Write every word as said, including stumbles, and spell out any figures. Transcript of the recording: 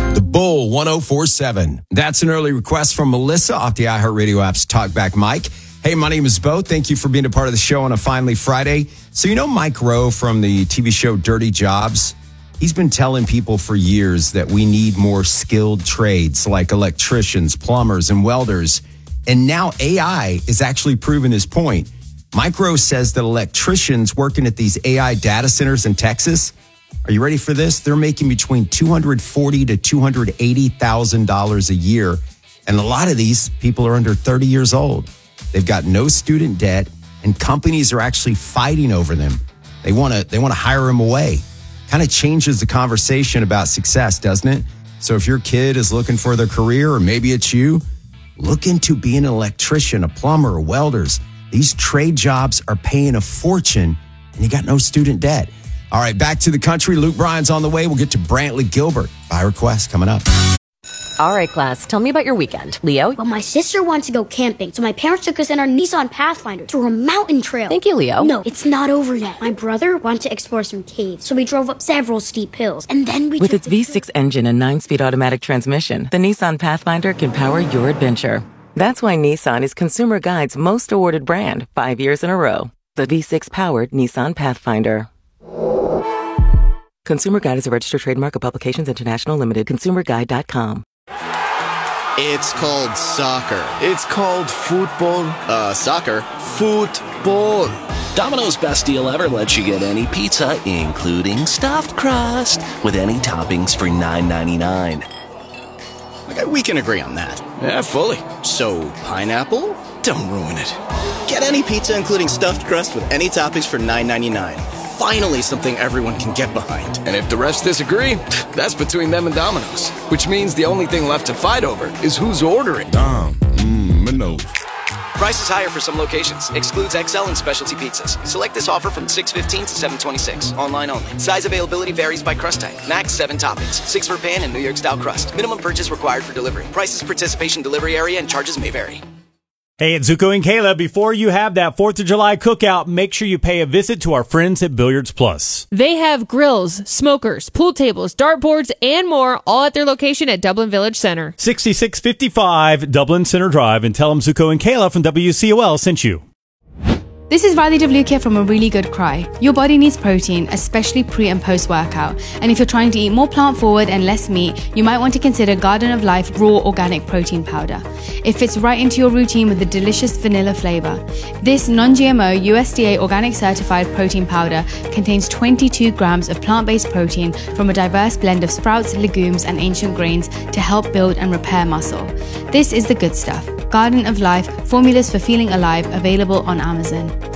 The Bull one oh four point seven. That's an early request from Melissa off the iHeartRadio app's Talkback Mike. Hey, my name is Bo. Thank you for being a part of the show on a finally Friday. So you know Mike Rowe from the T V show Dirty Jobs? He's been telling people for years that we need more skilled trades like electricians, plumbers, and welders. And now A I is actually proving his point. Mike Rowe says that electricians working at these A I data centers in Texas, are you ready for this? They're making between two hundred forty thousand to two hundred eighty thousand dollars a year. And a lot of these people are under thirty years old. They've got no student debt, and companies are actually fighting over them. They want to they want to hire them away. Kind of changes the conversation about success, doesn't it? So if your kid is looking for their career, or maybe it's you, look into being an electrician, a plumber, or welders. These trade jobs are paying a fortune, and you got no student debt. All right, back to the country. Luke Bryan's on the way. We'll get to Brantley Gilbert by request coming up. All right, class, tell me about your weekend. Leo? Well, my sister wants to go camping, so my parents took us in our Nissan Pathfinder through a mountain trail. Thank you, Leo. No, it's not over yet. My brother wanted to explore some caves, so we drove up several steep hills, and then we With took its the V six engine and nine-speed automatic transmission, the Nissan Pathfinder can power your adventure. That's why Nissan is Consumer Guide's most awarded brand five years in a row. The V six-powered Nissan Pathfinder. Consumer Guide is a registered trademark of Publications International Limited. consumer guide dot com. It's called soccer. It's called football. Uh, soccer. Football. Domino's best deal ever lets you get any pizza, including stuffed crust, with any toppings for nine ninety-nine. Okay, we can agree on that. Yeah, fully. So, pineapple? Don't ruin it. Get any pizza, including stuffed crust, with any toppings for nine ninety-nine. Finally, something everyone can get behind. And if the rest disagree, that's between them and Domino's. Which means the only thing left to fight over is who's ordering. Dom, mmm, Minos. Price is higher for some locations. Excludes X L and specialty pizzas. Select this offer from six fifteen to seven twenty-six. Online only. Size availability varies by crust type. Max seven toppings. Six for pan and New York style crust. Minimum purchase required for delivery. Prices, participation, delivery area, and charges may vary. Hey, it's Zuko and Kayla. Before you have that fourth of July cookout, make sure you pay a visit to our friends at Billiards Plus. They have grills, smokers, pool tables, dartboards, and more, all at their location at Dublin Village Center. sixty-six fifty-five Dublin Center Drive, and tell them Zuko and Kayla from W C O L sent you. This is Riley DeVlukia from A Really Good Cry. Your body needs protein, especially pre and post workout. And if you're trying to eat more plant forward and less meat, you might want to consider Garden of Life Raw Organic Protein Powder. It fits right into your routine with a delicious vanilla flavor. This non-G M O U S D A organic certified protein powder contains twenty-two grams of plant-based protein from a diverse blend of sprouts, legumes, and ancient grains to help build and repair muscle. This is the good stuff. Garden of Life, formulas for feeling alive, available on Amazon.